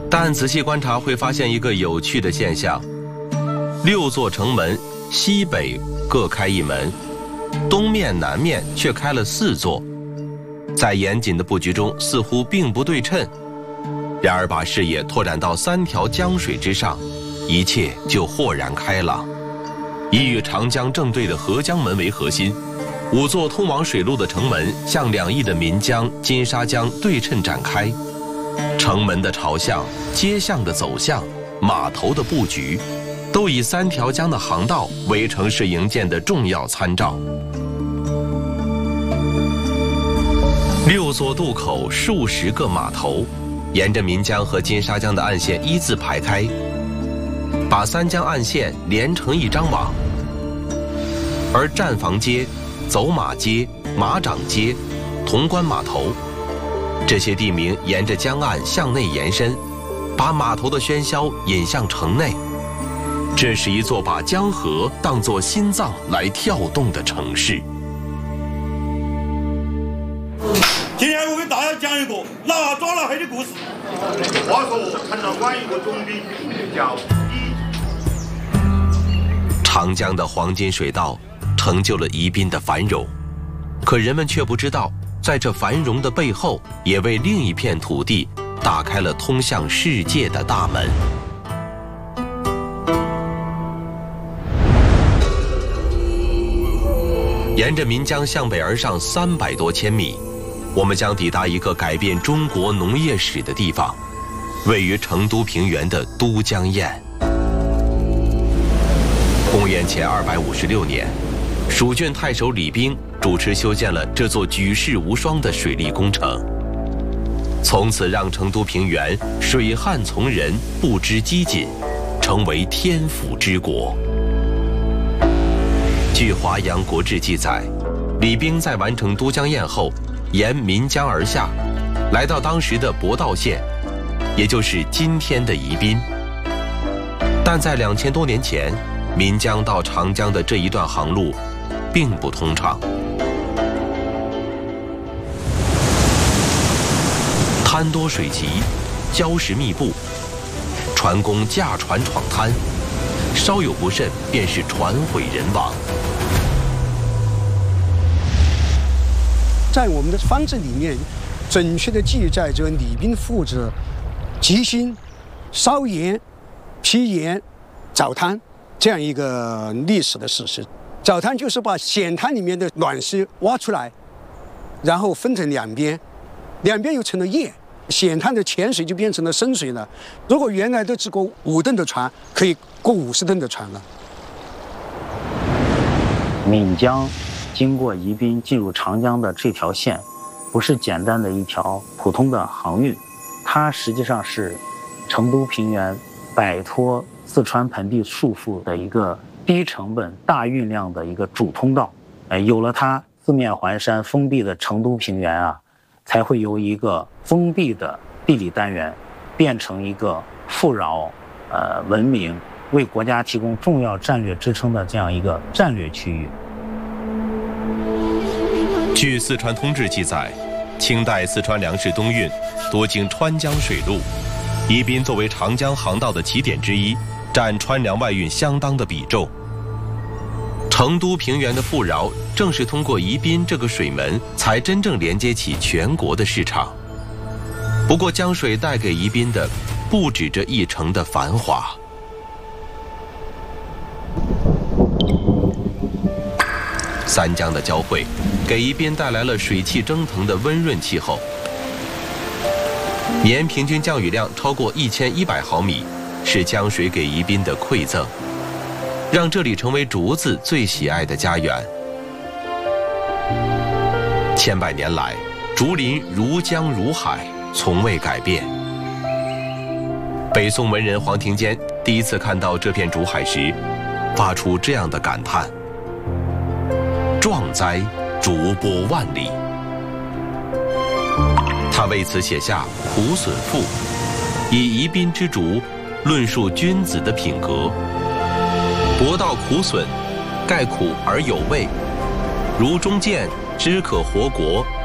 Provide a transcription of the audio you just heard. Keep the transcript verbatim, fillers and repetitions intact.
但仔细观察会发现一个有趣的现象：六座城门西北各开一门，东面南面却开了四座，在严谨的布局中似乎并不对称。然而把视野拓展到三条江水之上，一切就豁然开朗。以与长江正对的合江门为核心，五座通往水路的城门向两翼的岷江、金沙江对称展开。城门的朝向、街巷的走向、码头的布局，都以三条江的航道为城市营建的重要参照。六座渡口，数十个码头，沿着岷江和金沙江的岸线一字排开，把三江岸线连成一张网。而站房街、走马街、马掌街、潼关码头，这些地名沿着江岸向内延伸，把码头的喧嚣引向城内。这是一座把江河当作心脏来跳动的城市。 今天我给大家讲一个拿抓了黑的故事。 话说陈老官有个总兵叫李。 长江的黄金水道成就了宜宾的繁荣，可人们却不知道，在这繁荣的背后，也为另一片土地打开了通向世界的大门。沿着岷江向北而上三百多千米，我们将抵达一个改变中国农业史的地方，位于成都平原的都江堰。公元前二百五十六年，蜀郡太守李冰主持修建了这座举世无双的水利工程，从此让成都平原水旱从人，不知饥馑，成为天府之国。据《华阳国志》记载，李冰在完成都江堰后，沿岷江而下，来到当时的博道县，也就是今天的宜宾。但在两千多年前，岷江到长江的这一段航路并不通畅，滩多水急，礁石密布，船工驾船闯滩，稍有不慎便是船毁人亡。 在我们的方志里面，准确地记载着李冰负责集兴、烧盐、批盐、凿滩这样一个历史的事实。凿滩就是把险滩里面的卵石挖出来，然后分成两边，两边又成了堰，险滩的浅水就变成了深水了。如果原来都只过五吨的船，可以过五十吨的船了。 岷江经过宜宾进入长江的这条线，不是简单的一条普通的航运，它实际上是成都平原摆脱四川盆地束缚的一个低成本大运量的一个主通道。呃，有了它，四面环山封闭的成都平原啊，才会由一个封闭的地理单元变成一个富饶、呃文明、为国家提供重要战略支撑的这样一个战略区域。 据《四川通志》记载，清代四川粮食东运多经川江水路，宜宾作为长江航道的起点之一，占川粮外运相当的比重。成都平原的富饶，正是通过宜宾这个水门，才真正连接起全国的市场。不过，江水带给宜宾的，不止这一城的繁华。三江的交汇，给宜宾带来了水汽蒸腾的温润气候。年平均降雨量超过一千一百毫米，是江水给宜宾的馈赠，让这里成为竹子最喜爱的家园。千百年来，竹林如江如海，从未改变。北宋文人黄庭坚第一次看到这片竹海时，发出这样的感叹：壮哉，竹波万里。他为此写下《苦损赋》，以宜宾之竹论述君子的品格。博道苦损，盖苦而有味，如中见，知可活国，